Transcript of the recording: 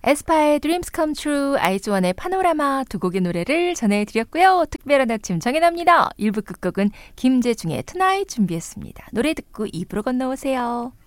에스파의 Dreams Come True, 아이즈원의 파노라마 두 곡의 노래를 전해드렸고요. 특별한 아침 정해납니다. 1부 끝곡은 김재중의 Tonight 준비했습니다. 노래 듣고 2부로 건너오세요.